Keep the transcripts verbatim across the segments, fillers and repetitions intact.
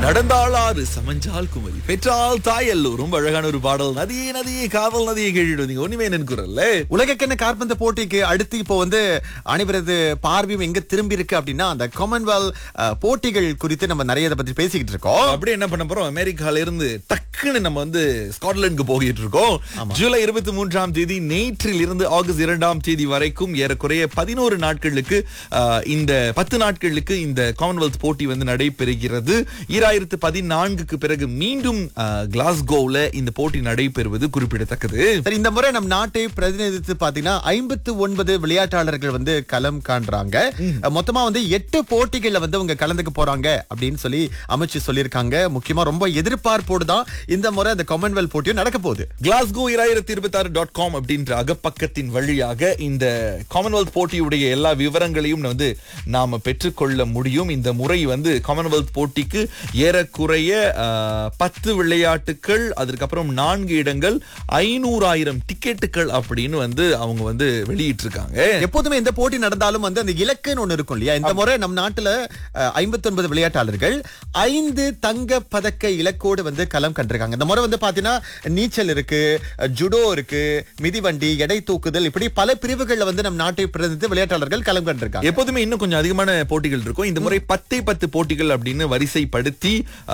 நடந்தாளாறு சமஞ்சால் குமரி பெற்றால் தாய் எல்லோரும் அழகான ஒரு பாடல். நதியே நதியே காதல் நதியை கேட்டுடுவீங்க ஒண்ணுமே நினைக்கிறல்ல. உலகக்கிண்ண காற்பந்து போட்டிக்கு அடுத்து இப்போ வந்து அனைவரது பார்வையும் எங்க திரும்பி இருக்கு அப்படின்னா அந்த காமன்வெல்த் அஹ், போட்டிகள் குறித்து நம்ம நிறைய இதை பத்தி பேசிக்கிட்டு இருக்கோம். அப்படி என்ன பண்ண போறோம், அமெரிக்கால இருந்து டக்குன்னு நம்ம வந்து ஸ்காட்லாந்துக்கு போகிட்டு இருக்கோம். ஜூலை இருபத்தி மூன்றாம் தேதி நேற்றில் இருந்து ஆகஸ்ட் இரண்டாம் தேதி வரைக்கும் ஏறக்குறைய பதினோரு நாட்களுக்கு அஹ், இந்த பத்து நாட்களுக்கு இந்த காமன்வெல்த் போட்டி வந்து நடைபெறுகிறது. ஈராயிரத்து பதினான்குக்கு பிறகு மீண்டும் அஹ், கிளாஸ்கோவ்ல இந்த போட்டி நடைபெறுவது குறிப்பிடத்தக்கது. சரி, இந்த முறை நம் நாட்டை பிரதிநிதித்து பாத்தீங்கன்னா ஐம்பத்து ஒன்பது விளையாட்டாளர்கள் வந்து களம் காண்றாங்க. அஹ், மொத்தமா வந்து எட்டு போட்டிகள்ல வந்து அவங்க கலந்துக்க போறாங்க அப்படின்னு சொல்லி அமைச்சு சொல்லியிருக்காங்க. முக்கியமா ரொம்ப எதிர்பார்ப்போடு தான் இந்த முறை அந்த காமன்வெல்த் போட்டியும் நடக்க போகுது. கிளாஸ்கோ இரண்டாயிரத்தி இருபத்தி ஆறு டாட் காம் அப்படின்ற அகப்பக்கத்தின் வழியாக இந்த காமன்வெல்த் போட்டியுடைய எல்லா விவரங்களையும் வந்து நாம பெற்றுக்கொள்ள முடியும். இந்த முறை வந்து காமன்வெல்த் போட்டிக்கு ஏறக்குறைய அஹ், பத்து விளையாட்டுகள், அதற்கப்புறம் நான்கு இடங்கள், ஐநூறாயிரம் டிக்கெட்டுகள் அப்படின்னு வந்து அவங்க வந்து வெளியிட்டிருக்காங்க. எப்போதுமே இந்த போட்டி நடந்தாலும் வந்து அந்த இலக்குன்னு ஒண்ணு இருக்கும் இல்லையா? இந்த முறை நம் நாட்டுல ஐம்பத்தி ஒன்பது விளையாட்டாளர்கள் ஐந்து தங்க பதக்க இலக்கோடு வந்து களம் கண்டிருக்காங்க. இந்த முறை வந்து பாத்தீங்கன்னா நீச்சல் இருக்கு, ஜுடோ இருக்கு, மிதிவண்டி, எடை தூக்குதல், இப்படி பல பிரிவுகள்ல வந்து நம் நாட்டை பிரதிநிதித்து விளையாட்டாளர்கள் களம் கண்டிருக்காங்க. எப்போதுமே இன்னும் கொஞ்சம் அதிகமான போட்டிகள் இருக்கும். இந்த முறை பத்தே பத்து போட்டிகள் அப்படின்னு வரிசைப்படுத்தி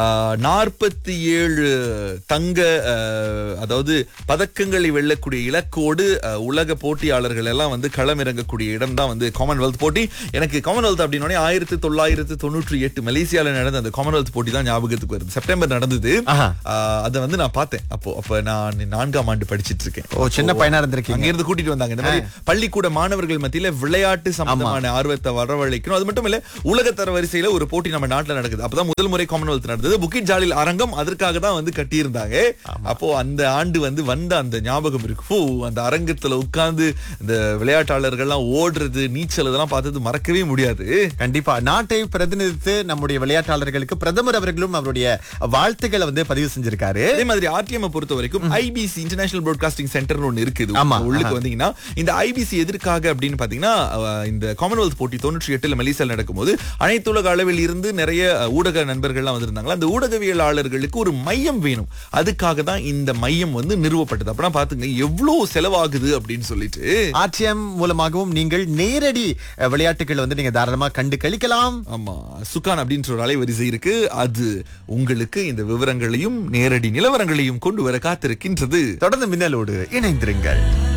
நாற்பத்தி ஏழு தங்க அஹ், அதாவது பதக்கங்களை வெல்லக்கூடிய இலக்கோடு அஹ், உலக போட்டியாளர்கள் எல்லாம் வந்து களம் இறங்கக்கூடிய இடம் தான் வந்து காமன்வெல்த் போட்டி. எனக்கு காமன்வெல்த் அப்படின்னே ஆயிரத்தி தொள்ளாயிரத்தி தொண்ணூற்றி எட்டு மலேசியால நடந்த அந்த காமன்வெல்த் போட்டி தான் ஞாபகத்துக்கு வருது. செப்டம்பர் நடந்தது. ஆஹா. அஹ், அதை வந்து நான் பார்த்தேன். அப்போ அப்ப நான் நான்காம் ஆண்டு படிச்சிட்டு இருக்கேன். ஓ, சின்ன பையனா இருந்திருக்கீங்க. அங்க இருந்து கூட்டிட்டு வந்தாங்க. இந்த மாதிரி பள்ளிக்கூட மாணவர்கள் மத்தியில விளையாட்டு சம்பந்தமான ஆர்வத்தை வரவழைக்கணும். அது மட்டும் இல்ல, உலக தர வரிசையில ஒரு போட்டி நம்ம நாட்டுல நடக்குது. அப்பதான் முதல் முறை காமன்வெல்த் நடந்தது. புக்கிட் ஜாலில் அரங்கம் அதற்காக தான் வந்து கட்டியிருந்தாங்க. அப்போ அந்த ஆண்டு வந்து வந்த அந்த ஞாபகம் இருக்கு. ஓ, அந்த அரங்கத்துல உட்கார்ந்து இந்த விளையாட்டாளர்கள்லாம் ஓடுறது, நீச்சல் இதெல்லாம் பார்த்தது மறக்கவே முடியாது. கண்டிப்பா நாட்டை பிரதிநிதித்து நம்முடைய விளையாட்டாளர்களுக்கு பிரதமர் அவர்களும் அவருடைய வாழ்த்துக்களை வந்து பதிவு செஞ்சிருக்காரு. அதே மாதிரி ஆர்டிஎம் பொறுத்த வரைக்கும் ஐபிசி இன்டர்நேஷனல் பிராட்காஸ்டிங் சென்டர் ஒன்னு இருக்குது. ஆமா. உள்ளுக்கு வந்தீங்கன்னா இந்த ஐபிசி எதற்காக அப்படின்னு பாத்தீங்கன்னா அஹ், இந்த காமன்வெல்த் போட்டி தொண்ணூற்றி எட்டுல மலேசியால நடக்கும்போது அனைத்துலக அளவில் இருந்து நிறைய அஹ், ஊடக நண்பர்கள்லாம் வந்திருந்தாங்களா. அந்த ஊடகவியலாளர்களுக்கு ஒரு மையம் வேணும். அதுக்காக தான் இந்த மையம் வந்து நிறுவப்பட்டது. அப்பதான் பாத்துங்க எவ்வளவு செலவாகுது அப்படின்னு சொல்லிட்டு. ஆர்டிஎம் மூலமாகவும் நீங்கள் நேரடி அஹ், விளையாட்டுகள் வந்து நீங்க தாராளமா கண்டு கழிக்கலாம். ஆமா, சுகான் அப்படின்ற ஒரு அலைவரிசை இருக்கு. அது உங்களுக்கு இந்த விவரங்களையும் நேரடி நிலவரங்களையும் கொண்டு வர காத்திருக்கின்றது. தொடர்ந்து மின்னலோடு இணைந்திருங்கள்.